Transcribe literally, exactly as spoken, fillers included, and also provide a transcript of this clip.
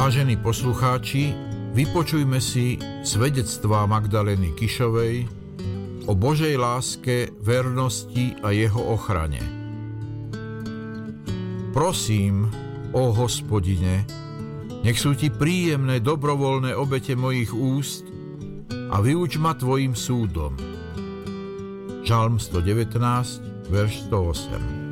Vážení poslucháči, vypočujme si svedectvá Magdalény Kišovej o Božej láske, vernosti a jeho ochrane. Prosím, ó Hospodine, nech sú ti príjemné dobrovoľné obete mojich úst a vyuč ma tvojim súdom. Žalm sto devätnásť, verš sto osem.